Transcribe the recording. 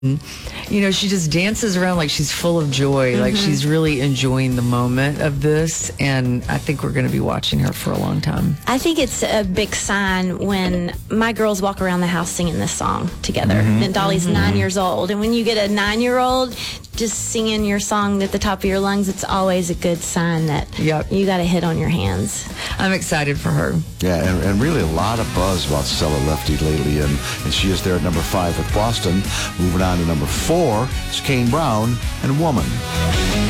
She just dances around like she's full of joy, like she's really enjoying the moment of this, and I think we're going to be watching her for a long time. I think it's a big sign when my girls walk around the house singing this song together. And Dolly's 9 years old, and when you get a 9-year-old just singing your song at the top of your lungs, it's always a good sign that you got a hit on your hands. I'm excited for her. Yeah, and really a lot of buzz about Stella Lefty lately, and she is there at number 5 with Boston. Moving on to number 4, it's Kane Brown and Woman.